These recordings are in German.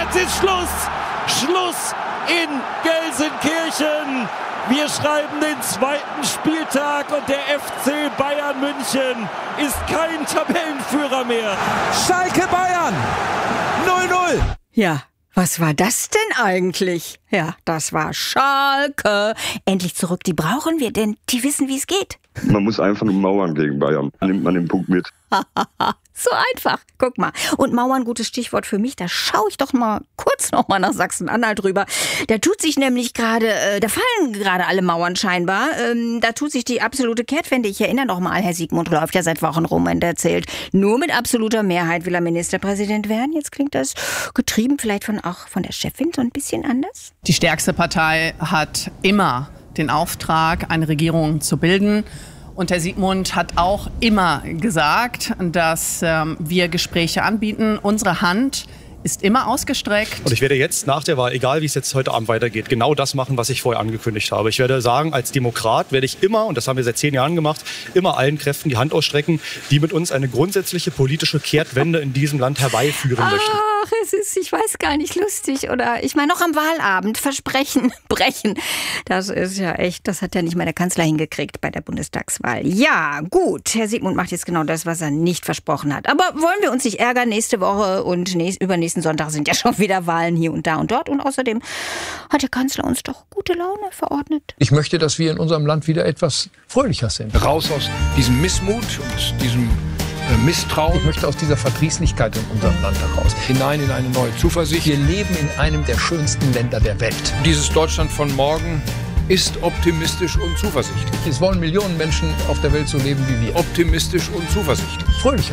jetzt ist Schluss. Schluss in Gelsenkirchen. Wir schreiben den 2. Spieltag und der FC Bayern München ist kein Tabellenführer mehr. Schalke Bayern 0-0. Ja, was war das denn eigentlich? Ja, das war Schalke. Endlich zurück, die brauchen wir, denn die wissen, wie es geht. Man muss einfach nur mauern gegen Bayern. Dann nimmt man den Punkt mit. So einfach. Guck mal. Und Mauern, gutes Stichwort für mich. Da schaue ich doch mal kurz noch mal nach Sachsen-Anhalt rüber. Da tut sich nämlich gerade, da fallen gerade alle Mauern scheinbar. Da tut sich die absolute Kehrtwende. Ich erinnere noch mal, Herr Siegmund läuft ja seit Wochen rum und erzählt, nur mit absoluter Mehrheit will er Ministerpräsident werden. Jetzt klingt das getrieben vielleicht auch von der Chefin so ein bisschen anders. Die stärkste Partei hat immer den Auftrag, eine Regierung zu bilden. Und Herr Siegmund hat auch immer gesagt, dass wir Gespräche anbieten. Unsere Hand ist immer ausgestreckt. Und ich werde jetzt nach der Wahl, egal wie es jetzt heute Abend weitergeht, genau das machen, was ich vorher angekündigt habe. Ich werde sagen, als Demokrat werde ich immer, und das haben wir seit 10 Jahren gemacht, immer allen Kräften die Hand ausstrecken, die mit uns eine grundsätzliche politische Kehrtwende in diesem Land herbeiführen möchten. Ach, es ist, ich weiß gar nicht, lustig. Oder ich meine, noch am Wahlabend Versprechen brechen. Das ist ja echt, das hat ja nicht mal der Kanzler hingekriegt bei der Bundestagswahl. Ja, gut, Herr Siegmund macht jetzt genau das, was er nicht versprochen hat. Aber wollen wir uns nicht ärgern, nächste Woche und übernächsten Sonntag sind ja schon wieder Wahlen hier und da und dort. Und außerdem hat der Kanzler uns doch gute Laune verordnet. Ich möchte, dass wir in unserem Land wieder etwas fröhlicher sind. Raus aus diesem Missmut und diesem Misstrauen. Ich möchte aus dieser Verdrießlichkeit in unserem Land heraus. Hinein in eine neue Zuversicht. Wir leben in einem der schönsten Länder der Welt. Dieses Deutschland von morgen ist optimistisch und zuversichtlich. Es wollen Millionen Menschen auf der Welt so leben wie wir. Optimistisch und zuversichtlich. Fröhlicher.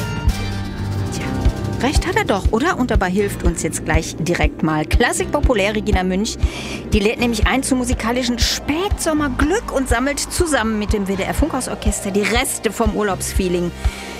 Recht hat er doch, oder? Und dabei hilft uns jetzt gleich direkt mal Klassik Populär Regina Münch. Die lädt nämlich ein zum musikalischen Spätsommerglück und sammelt zusammen mit dem WDR Funkhausorchester die Reste vom Urlaubsfeeling.